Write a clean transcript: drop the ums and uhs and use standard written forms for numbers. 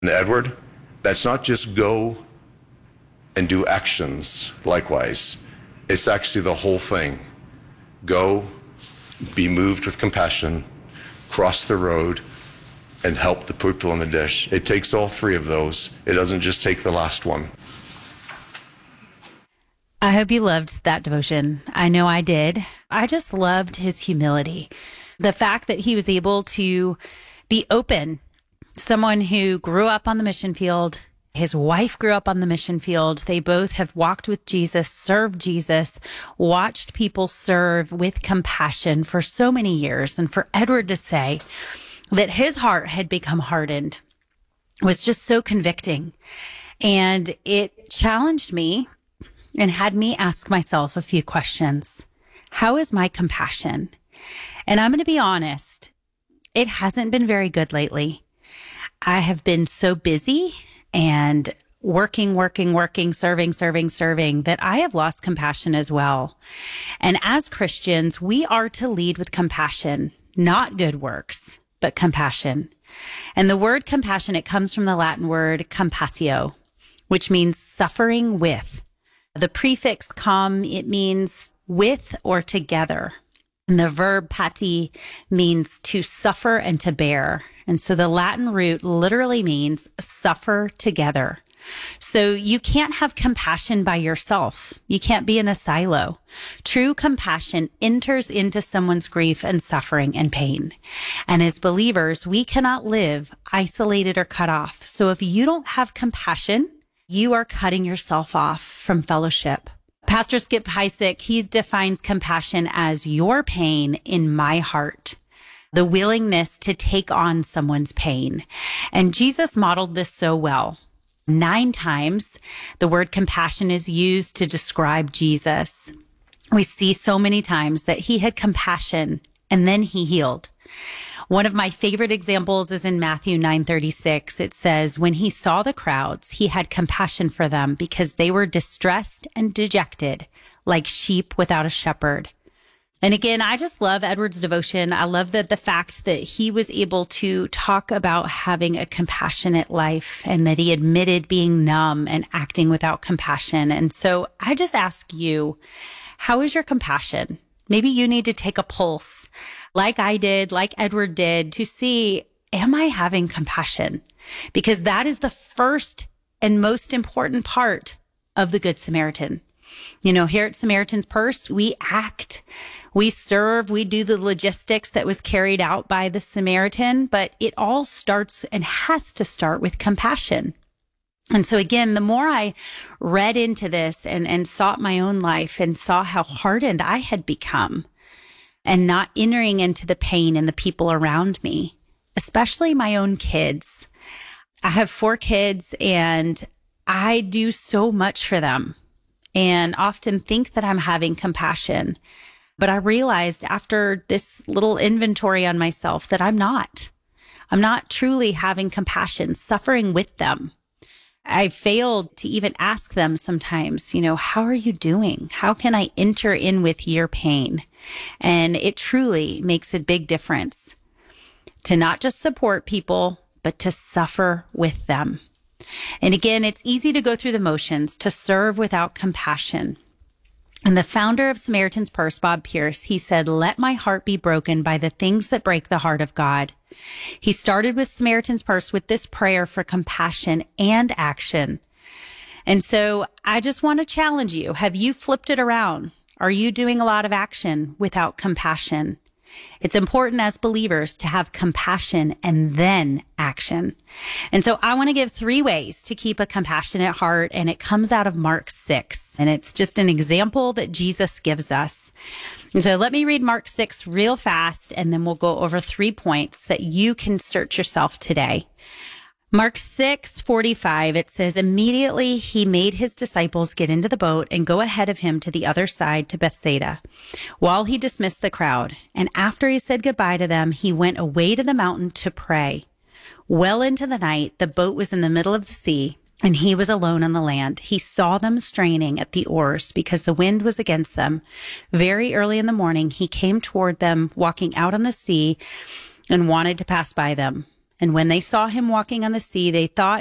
And Edward, that's not just go and do actions likewise. It's actually the whole thing. Go, be moved with compassion, cross the road, and help the people in the dish. It takes all three of those. It doesn't just take the last one. I hope you loved that devotion. I know I did. I just loved his humility. The fact that he was able to be open. Someone who grew up on the mission field. His wife grew up on the mission field. They both have walked with Jesus, served Jesus, watched people serve with compassion for so many years. And for Edward to say that his heart had become hardened was just so convicting. And it challenged me and had me ask myself a few questions. How is my compassion? And I'm going to be honest, it hasn't been very good lately. I have been so busy and working, serving, that I have lost compassion as well. And as Christians, we are to lead with compassion, not good works, but compassion. And the word compassion, it comes from the Latin word compassio, which means suffering with. The prefix com, it means with or together. And the verb pati means to suffer and to bear. And so the Latin root literally means suffer together. So you can't have compassion by yourself. You can't be in a silo. True compassion enters into someone's grief and suffering and pain. And as believers, we cannot live isolated or cut off. So if you don't have compassion, you are cutting yourself off from fellowship. Pastor Skip Heitzig, he defines compassion as your pain in my heart, the willingness to take on someone's pain. And Jesus modeled this so well. 9 times, the word compassion is used to describe Jesus. We see so many times that he had compassion and then he healed. One of my favorite examples is in Matthew 9:36. It says, when he saw the crowds, he had compassion for them because they were distressed and dejected like sheep without a shepherd. And again, I just love Edward's devotion. I love the fact that he was able to talk about having a compassionate life and that he admitted being numb and acting without compassion. And so I just ask you, how is your compassion? Maybe you need to take a pulse like I did, like Edward did, to see, am I having compassion? Because that is the first and most important part of the Good Samaritan. You know, here at Samaritan's Purse, we act, we serve, we do the logistics that was carried out by the Samaritan, but it all starts and has to start with compassion. And so again, the more I read into this and sought my own life and saw how hardened I had become and not entering into the pain and the people around me, especially my own kids. I have 4 kids and I do so much for them and often think that I'm having compassion. But I realized after this little inventory on myself that I'm not. I'm not truly having compassion, suffering with them. I failed to even ask them sometimes, how are you doing? How can I enter in with your pain? And it truly makes a big difference to not just support people, but to suffer with them. And again, it's easy to go through the motions, to serve without compassion. And the founder of Samaritan's Purse, Bob Pierce, he said, let my heart be broken by the things that break the heart of God. He started with Samaritan's Purse with this prayer for compassion and action. And so I just want to challenge you. Have you flipped it around? Are you doing a lot of action without compassion? It's important as believers to have compassion and then action. And so I want to give 3 ways to keep a compassionate heart, and it comes out of Mark 6. And it's just an example that Jesus gives us. And so let me read Mark 6 real fast, and then we'll go over 3 points that you can search yourself today. Mark 6:45, it says, immediately he made his disciples get into the boat and go ahead of him to the other side to Bethsaida, while he dismissed the crowd. And after he said goodbye to them, he went away to the mountain to pray. Well into the night, the boat was in the middle of the sea, and he was alone on the land. He saw them straining at the oars because the wind was against them. Very early in the morning, he came toward them, walking out on the sea, and wanted to pass by them. And when they saw him walking on the sea, they thought